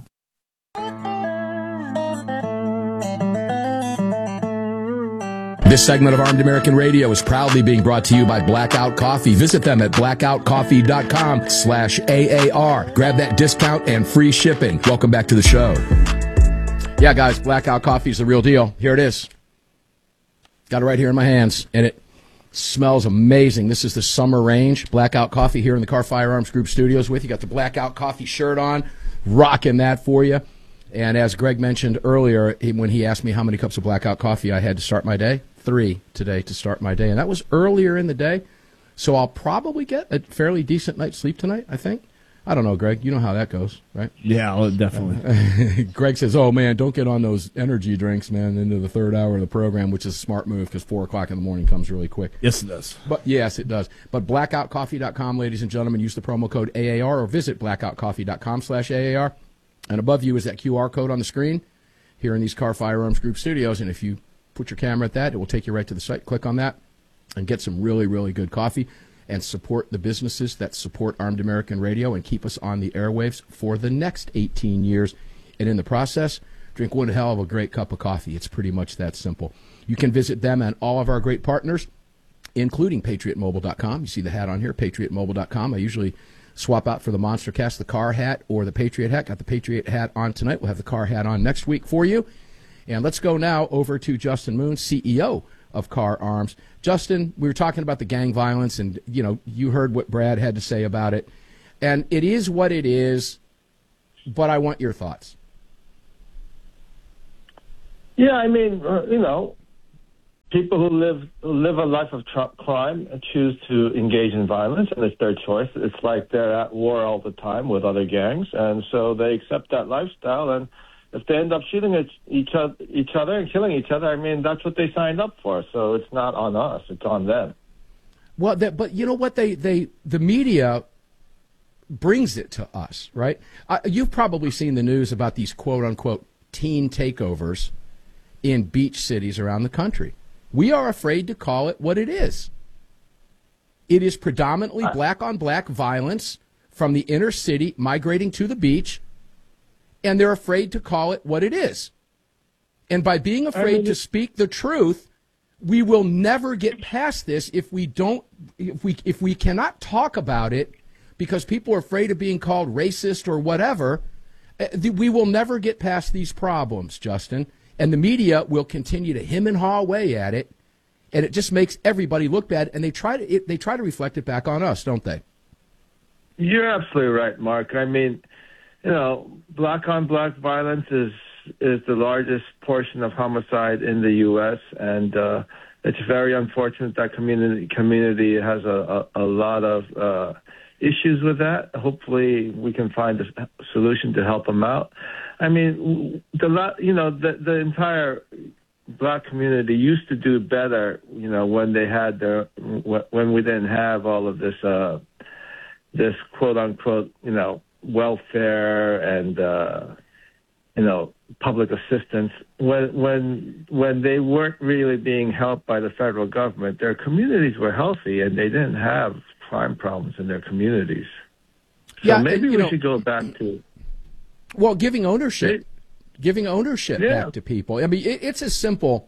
This segment of Armed American Radio is proudly being brought to you by Blackout Coffee. Visit them at blackoutcoffee.com/AAR. Grab that discount and free shipping. Welcome back to the show. Yeah, guys, Blackout Coffee is the real deal. Here it is. Got it right here in my hands, and it smells amazing. This is the summer range. Blackout Coffee here in the Car Firearms Group studios with you. Got the Blackout Coffee shirt on. Rocking that for you. And as Greg mentioned earlier, when he asked me how many cups of Blackout Coffee I had to start my day, 3 today to start my day. And that was earlier in the day. So I'll probably get a fairly decent night's sleep tonight, I think. I don't know, Greg. You know how that goes, right? Yeah, well, definitely. Greg says, oh, man, don't get on those energy drinks, man, into the third hour of the program, which is a smart move because 4 o'clock in the morning comes really quick. Yes, it does. But yes, it does. But blackoutcoffee.com, ladies and gentlemen, use the promo code AAR or visit blackoutcoffee.com/AAR. And above you is that QR code on the screen here in these Car Firearms Group studios. And if you put your camera at that, it will take you right to the site. Click on that and get some really, really good coffee and support the businesses that support Armed American Radio and keep us on the airwaves for the next 18 years. And in the process, drink one hell of a great cup of coffee. It's pretty much that simple. You can visit them and all of our great partners, including PatriotMobile.com. You see the hat on here, PatriotMobile.com. I usually swap out for the Monster Cast, the car hat or the Patriot hat. Got the Patriot hat on tonight. We'll have the car hat on next week for you. And let's go now over to Justin Moon, CEO of Car Arms. Justin, we were talking about the gang violence, and, you know, you heard what Brad had to say about it. And it is what it is, but I want your thoughts. Yeah, I mean, you know, people who live a life of crime choose to engage in violence, and it's their choice. It's like they're at war all the time with other gangs, and so they accept that lifestyle. And if they end up shooting each other and killing each other, I mean, that's what they signed up for. So it's not on us; it's on them. Well, but you know what? The media brings it to us, right? You've probably seen the news about these quote unquote teen takeovers in beach cities around the country. We are afraid to call it what it is. It is predominantly black-on-black violence from the inner city migrating to the beach, and they're afraid to call it what it is. And by being afraid to speak the truth, we will never get past this if we cannot talk about it because people are afraid of being called racist or whatever. We will never get past these problems, Justin. And the media will continue to hem and haw away at it, and it just makes everybody look bad. And they try to reflect it back on us, don't they? You're absolutely right, Mark. I mean, black on black violence is the largest portion of homicide in the U.S. and it's very unfortunate that community has a lot of issues with that. Hopefully, we can find a solution to help them out. I mean, the entire black community used to do better, when they had when we didn't have all of this quote unquote, welfare and public assistance. When they weren't really being helped by the federal government, their communities were healthy and they didn't have crime problems in their communities. So maybe we should go back to giving ownership back to people. I mean, it's as simple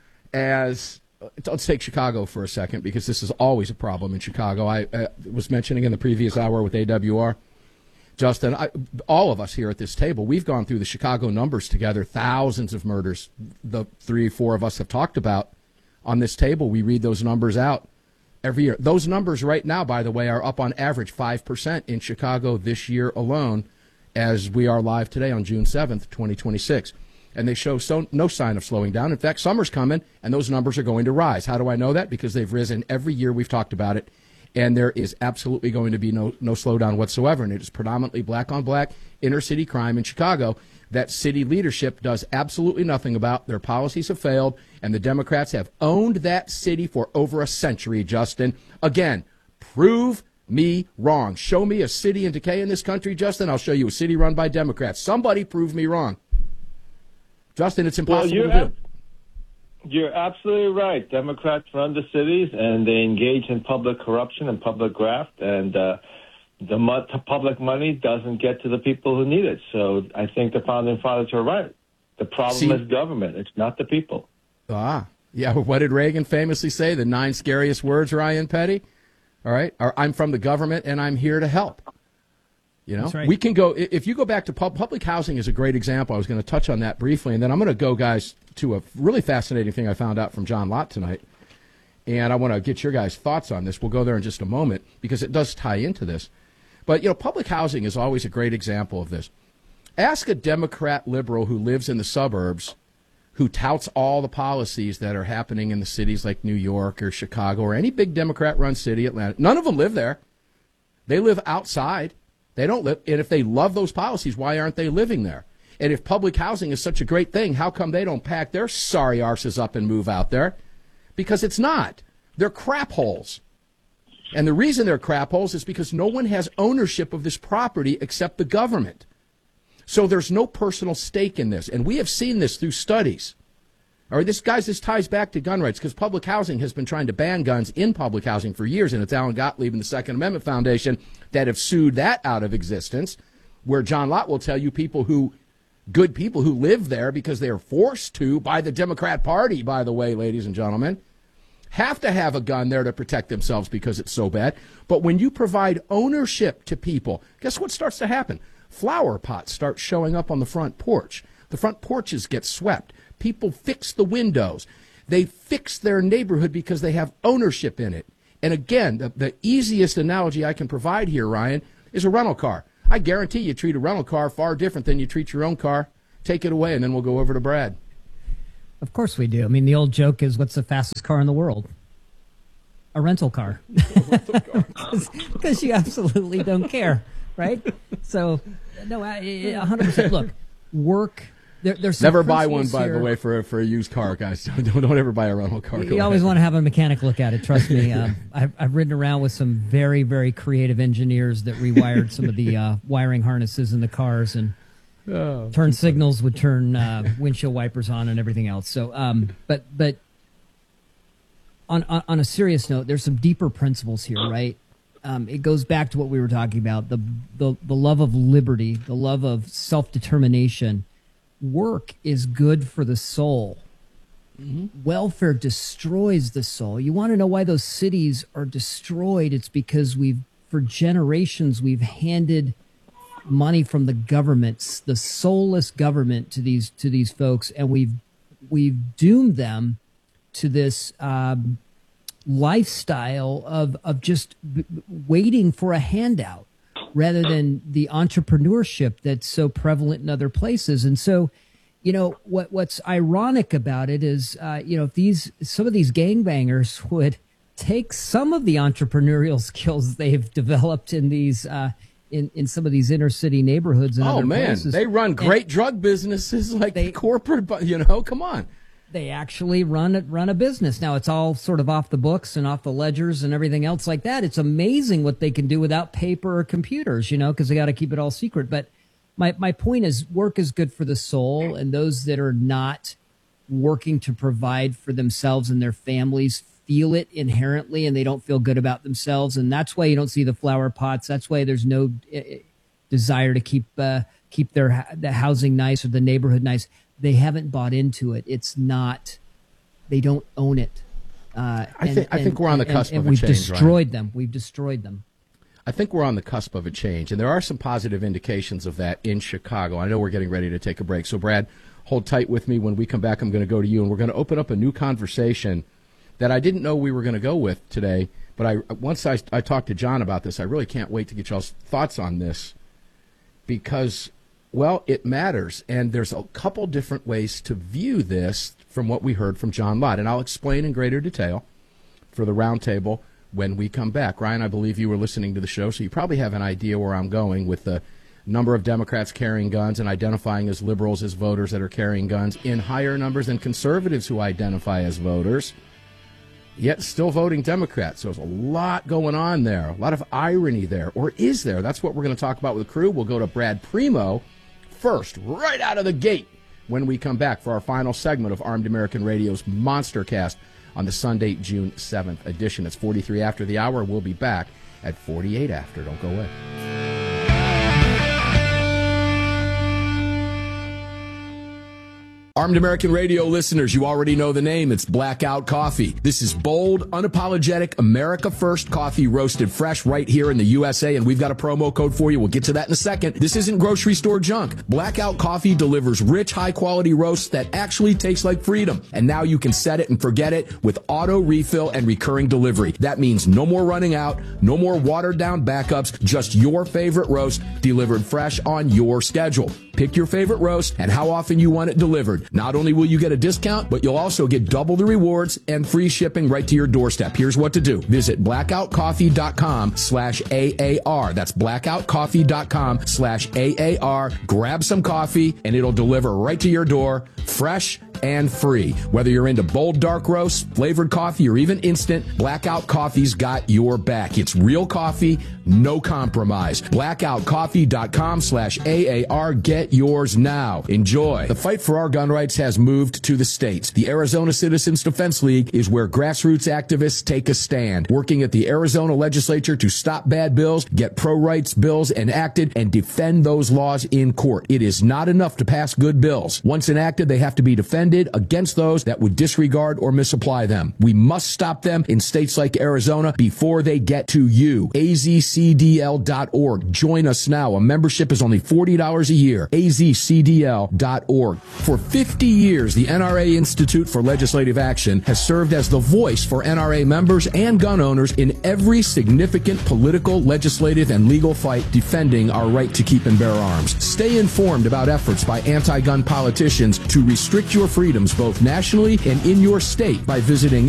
as, let's take Chicago for a second, because this is always a problem in Chicago. I was mentioning in the previous hour with AWR, Justin, all of us here at this table, we've gone through the Chicago numbers together, thousands of murders the 3-4 of us have talked about on this table. We read those numbers out every year. Those numbers right now, by the way, are up on average 5% in Chicago this year alone, as we are live today on June 7th, 2026. And they show no sign of slowing down. In fact, summer's coming, and those numbers are going to rise. How do I know that? Because they've risen every year we've talked about it, and there is absolutely going to be no slowdown whatsoever. And it is predominantly black-on-black inner-city crime in Chicago that city leadership does absolutely nothing about. Their policies have failed, and the Democrats have owned that city for over a century, Justin. Again, prove me wrong. Show me a city in decay in this country, Justin. I'll show you a city run by Democrats. Somebody prove me wrong. Justin, it's impossible to do. You're absolutely right. Democrats run the cities, and they engage in public corruption and public graft, and the public money doesn't get to the people who need it. So I think the founding fathers are right. The problem is government. It's not the people. Yeah. What did Reagan famously say? The 9 scariest words, Ryan Petty? All right. I'm from the government, and I'm here to help. That's right. We can go, if you go back to public housing is a great example. I was going to touch on that briefly, and then I'm going to go, guys, to a really fascinating thing I found out from John Lott tonight. And I want to get your guys' thoughts on this. We'll go there in just a moment because it does tie into this. But, public housing is always a great example of this. Ask a Democrat liberal who lives in the suburbs who touts all the policies that are happening in the cities like New York or Chicago or any big Democrat-run city, Atlanta. None of them live there. They live outside. They don't live. And if they love those policies, why aren't they living there? And if public housing is such a great thing, how come they don't pack their sorry arses up and move out there? Because it's not. They're crap holes. And the reason they're crap holes is because no one has ownership of this property except the government. So there's no personal stake in this. And we have seen this through studies. All right, this ties back to gun rights because public housing has been trying to ban guns in public housing for years. And it's Alan Gottlieb and the Second Amendment Foundation that have sued that out of existence, where John Lott will tell you good people who live there because they are forced to by the Democrat Party, by the way, ladies and gentlemen, have to have a gun there to protect themselves because it's so bad. But when you provide ownership to people, guess what starts to happen? Flower pots start showing up on the front porch. The front porches get swept. People fix the windows. They fix their neighborhood because they have ownership in it. And again, the easiest analogy I can provide here, Ryan, is a rental car. I guarantee you treat a rental car far different than you treat your own car. Take it away, and then we'll go over to Brad. Of course we do. I mean, the old joke is, what's the fastest car in the world? A rental car. Because you absolutely don't care, right? So, no, 100%. Look, work. There's never buy one, by the way, for a used car, guys. Don't ever buy a rental car. You always want to have a mechanic look at it. Trust me. I've ridden around with some very, very creative engineers that rewired some of the wiring harnesses in the cars, and turn signals would turn windshield wipers on and everything else. So, but on a serious note, there's some deeper principles here, right? it goes back to what we were talking about, the love of liberty, the love of self-determination. Work is good for the soul. Welfare destroys the soul. You want to know why those cities are destroyed? It's because for generations, we've handed money from the governments, the soulless government, to these folks, and we've doomed them to this lifestyle of just waiting for a handout rather than the entrepreneurship that's so prevalent in other places. And so, what's ironic about it is, if some of these gangbangers would take some of the entrepreneurial skills they've developed in these in some of these inner city neighborhoods and other places. They run great drug businesses like corporate, come on. They actually run a business. Now, it's all sort of off the books and off the ledgers and everything else like that. It's amazing what they can do without paper or computers, because they got to keep it all secret. But my point is, work is good for the soul, and those that are not working to provide for themselves and their families feel it inherently, and they don't feel good about themselves. And that's why you don't see the flower pots. That's why there's no desire to keep the housing nice or the neighborhood nice. They haven't bought into it. It's not. They don't own it. I think we're on the cusp of a change. We've destroyed them. We've destroyed them. I think we're on the cusp of a change, and there are some positive indications of that in Chicago. I know we're getting ready to take a break, so Brad, hold tight with me. When we come back, I'm going to go to you, and we're going to open up a new conversation that I didn't know we were going to go with today. But once I talked to John about this, I really can't wait to get y'all's thoughts on this, because, well, it matters, and there's a couple different ways to view this from what we heard from John Lott, and I'll explain in greater detail for the roundtable when we come back. Ryan, I believe you were listening to the show, so you probably have an idea where I'm going with the number of Democrats carrying guns and identifying as liberals as voters that are carrying guns in higher numbers than conservatives who identify as voters, yet still voting Democrat. So there's a lot going on there, a lot of irony there. Or is there? That's what we're going to talk about with the crew. We'll go to Brad Primo first, right out of the gate, when we come back for our final segment of Armed American Radio's Monster Cast on the Sunday, June 7th edition. It's 43 after the hour. We'll be back at 48 after. Don't go away. Armed American Radio listeners, you already know the name. It's Blackout Coffee. This is bold, unapologetic, America First coffee roasted fresh right here in the USA, and we've got a promo code for you. We'll get to that in a second. This isn't grocery store junk. Blackout Coffee delivers rich, high-quality roasts that actually taste like freedom. And now you can set it and forget it with auto refill and recurring delivery. That means no more running out, no more watered-down backups, just your favorite roast delivered fresh on your schedule. Pick your favorite roast and how often you want it delivered. Not only will you get a discount, but you'll also get double the rewards and free shipping right to your doorstep. Here's what to do. Visit blackoutcoffee.com/AAR. That's blackoutcoffee.com/AAR. Grab some coffee and it'll deliver right to your door, fresh and free. Whether you're into bold dark roast, flavored coffee, or even instant, Blackout Coffee's got your back. It's real coffee, no compromise. blackoutcoffee.com/AAR. Get yours now. Enjoy. The fight for our gun rights has moved to the states. The Arizona Citizens Defense League is where grassroots activists take a stand, working at the Arizona legislature to stop bad bills, get pro-rights bills enacted, and defend those laws in court. It is not enough to pass good bills. Once enacted, they have to be defended against those that would disregard or misapply them. We must stop them in states like Arizona before they get to you. azcdl.org. Join us now. A membership is only $40 a year. azcdl.org. For 50 years, the NRA Institute for Legislative Action has served as the voice for NRA members and gun owners in every significant political, legislative, and legal fight defending our right to keep and bear arms. Stay informed about efforts by anti-gun politicians to restrict your freedoms both nationally and in your state by visiting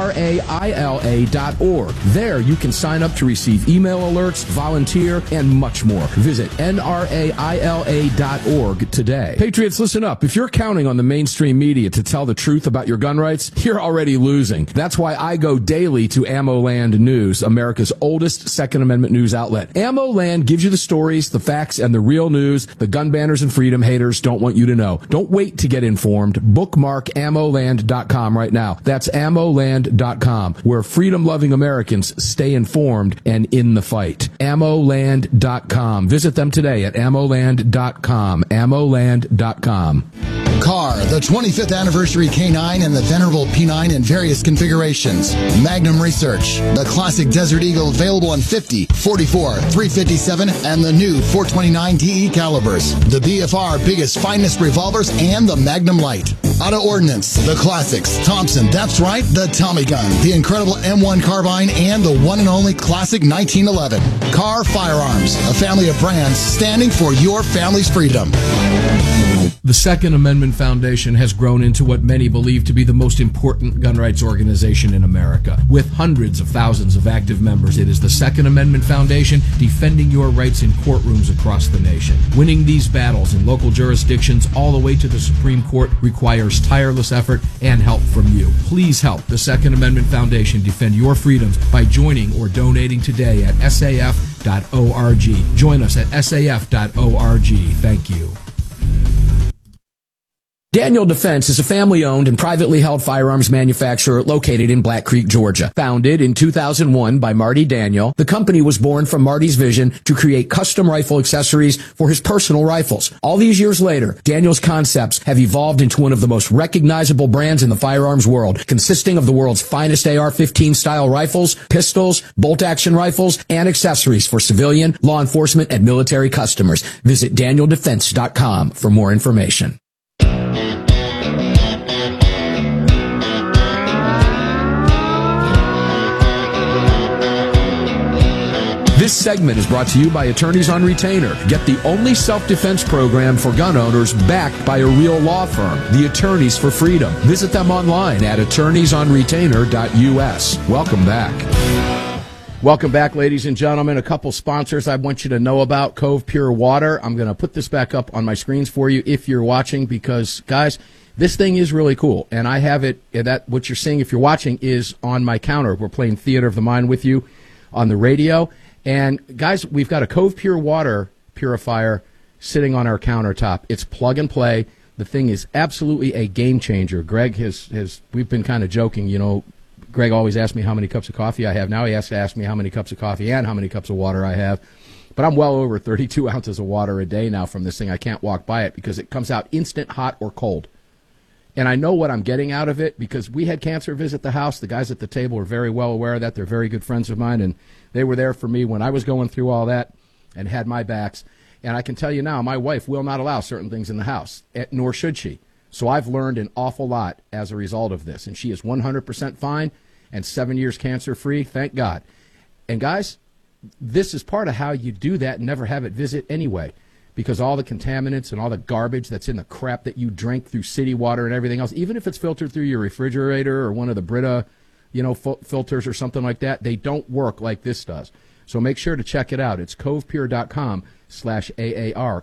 nraila.org. There you can sign up to receive email alerts, volunteer, and much more. Visit nraila.org today. Patriots, listen up. If you're counting counting on the mainstream media to tell the truth about your gun rights, you're already losing. That's why I go daily to AmmoLand News, America's oldest Second Amendment news outlet. AmmoLand gives you the stories, the facts, and the real news the gun banners and freedom haters don't want you to know. Don't wait to get informed. Bookmark ammoland.com right now. That's ammoland.com, where freedom-loving Americans stay informed and in the fight. ammoland.com. Visit them today at ammoland.com. ammoland.com. CAR, the 25th anniversary K9 and the venerable P9 in various configurations. Magnum Research, the classic Desert Eagle available in 50, 44, 357, and the new 429 DE calibers. The BFR biggest, finest revolvers, and the Magnum Light. Auto Ordnance, the classics. Thompson, that's right, the Tommy gun, the incredible M1 carbine, and the one and only classic 1911. CAR Firearms, a family of brands standing for your family's freedom. The Second Amendment Foundation has grown into what many believe to be the most important gun rights organization in America. With hundreds of thousands of active members, it is the Second Amendment Foundation defending your rights in courtrooms across the nation. Winning these battles in local jurisdictions all the way to the Supreme Court requires tireless effort and help from you. Please help the Second Amendment Foundation defend your freedoms by joining or donating today at saf.org. Join us at saf.org. Thank you. Daniel Defense is a family-owned and privately held firearms manufacturer located in Black Creek, Georgia. Founded in 2001 by Marty Daniel, the company was born from Marty's vision to create custom rifle accessories for his personal rifles. All these years later, Daniel's concepts have evolved into one of the most recognizable brands in the firearms world, consisting of the world's finest AR-15 style rifles, pistols, bolt-action rifles, and accessories for civilian, law enforcement, and military customers. Visit DanielDefense.com for more information. This segment is brought to you by Attorneys on Retainer. Get the only self-defense program for gun owners backed by a real law firm, the Attorneys for Freedom. Visit them online at attorneysonretainer.us. Welcome back. Welcome back, ladies and gentlemen. A couple sponsors I want you to know about. Cove Pure Water. I'm going to put this back up on my screens for you if you're watching because, guys, this thing is really cool. And I have it, that what you're seeing if you're watching is on my counter. We're playing Theater of the Mind with you on the radio. And, guys, we've got a Cove Pure Water purifier sitting on our countertop. It's plug and play. The thing is absolutely a game changer. Greg we've been kind of joking, you know. Greg always asks me how many cups of coffee I have. Now he has to ask me how many cups of coffee and how many cups of water I have. But I'm well over 32 ounces of water a day now from this thing. I can't walk by it because it comes out instant hot or cold. And I know what I'm getting out of it because we had cancer visit the house. The guys at the table are very well aware of that. They're very good friends of mine, and they were there for me when I was going through all that and had my backs. And I can tell you now, my wife will not allow certain things in the house, nor should she. So I've learned an awful lot as a result of this. And she is 100% fine and 7 years cancer-free, thank God. And, guys, this is part of how you do that and never have it visit anyway. Because all the contaminants and all the garbage that's in the crap that you drink through city water and everything else, even if it's filtered through your refrigerator or one of the Brita, filters or something like that, they don't work like this does. So make sure to check it out. It's covepure.com/AAR,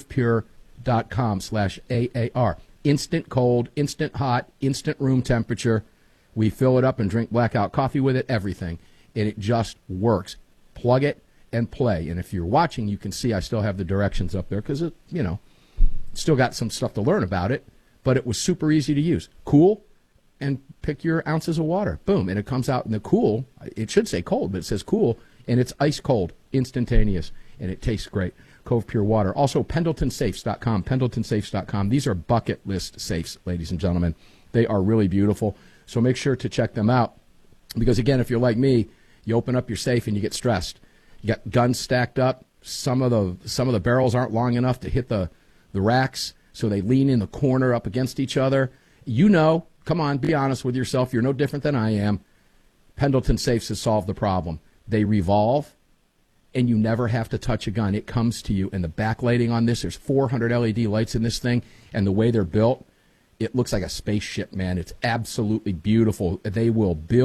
covepure.com/AAR. Instant cold, instant hot, instant room temperature. We fill it up and drink blackout coffee with it, everything. And it just works. Plug it and play. And if you're watching, you can see I still have the directions up there because it, still got some stuff to learn about it, but it was super easy to use. Cool, and pick your ounces of water. Boom, and it comes out in the cool. It should say cold, but it says cool, and it's ice cold, instantaneous, and it tastes great. Cove Pure Water. Also, PendletonSafes.com, PendletonSafes.com. These are bucket list safes, ladies and gentlemen. They are really beautiful, so make sure to check them out because, again, if you're like me, you open up your safe and you get stressed. You got guns stacked up. Some of the barrels aren't long enough to hit the racks, so they lean in the corner up against each other. Come on, be honest with yourself. You're no different than I am. Pendleton Safes has solved the problem. They revolve, and you never have to touch a gun. It comes to you. And the backlighting on this, there's 400 LED lights in this thing, and the way they're built, it looks like a spaceship, man. It's absolutely beautiful. They will build